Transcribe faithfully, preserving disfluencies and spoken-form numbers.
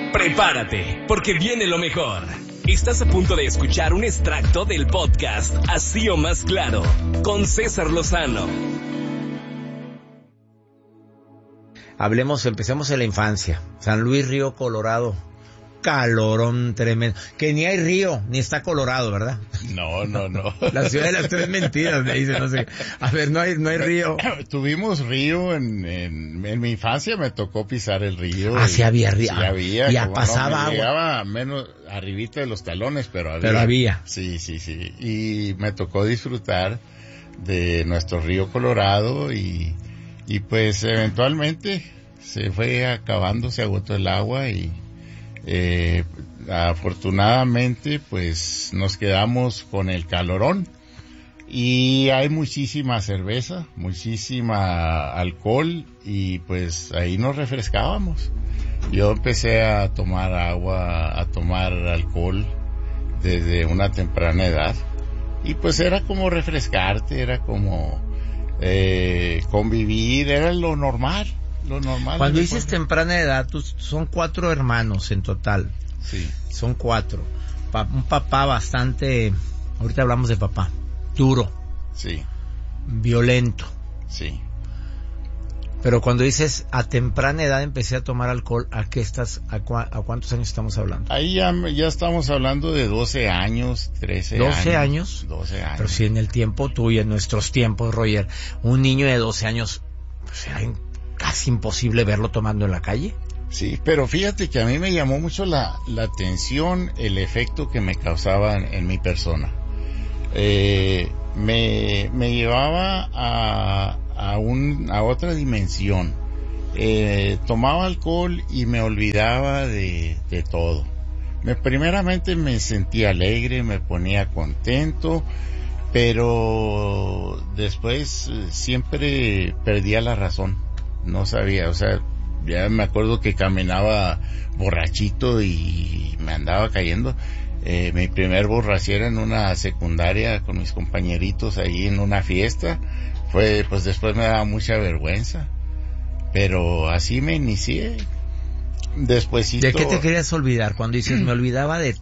Prepárate, porque viene lo mejor. Estás a punto de escuchar un extracto del podcast Así o Más Claro, con César Lozano. Hablemos, empecemos en la infancia. San Luis Río Colorado. Calorón tremendo. Que ni hay río, ni está Colorado, ¿verdad? No, no, no. La ciudad de las tres mentiras, me dicen, no sé. A ver, no hay, no hay río. Tuvimos río en, en, en mi infancia, me tocó pisar el río. Ah, sí había río. Sí había. Ya como pasaba no, me agua. llegaba menos arribita de los talones, pero había. Pero había. Sí, sí, sí. Y me tocó disfrutar de nuestro río Colorado y, y pues eventualmente se fue acabando, se agotó el agua y Eh, afortunadamente pues nos quedamos con el calorón y hay muchísima cerveza, muchísima alcohol y pues ahí nos refrescábamos. Yo empecé a tomar agua, a tomar alcohol desde una temprana edad y pues era como refrescarte, era como eh, convivir, era lo normal. Lo normal. Cuando dices temprana edad, tú, son cuatro hermanos en total. Sí. Son cuatro. Pa, un papá bastante, ahorita hablamos de papá, duro. Sí. Violento. Sí. Pero cuando dices a temprana edad empecé a tomar alcohol, ¿a qué estás, a, cua, a cuántos años estamos hablando? Ahí ya, ya estamos hablando de doce años, trece años. ¿doce años? doce años. Pero si en el tiempo tuyo, en nuestros tiempos, Roger, un niño de doce años, pues era casi imposible verlo tomando en la calle. Sí, pero fíjate que a mí me llamó mucho la, la atención el efecto que me causaba en, en mi persona. Eh, me, me llevaba a, a, un, a otra dimensión. Eh, tomaba alcohol y me olvidaba de, de todo. Me, primeramente me sentía alegre, me ponía contento, pero después eh, siempre perdía la razón. No sabía, o sea, ya me acuerdo que caminaba borrachito y me andaba cayendo. Eh, mi primer borrachera en una secundaria con mis compañeritos ahí en una fiesta. Fue, pues después me daba mucha vergüenza. Pero así me inicié. Despuésito. ¿De qué te querías olvidar? Cuando dices, me olvidaba de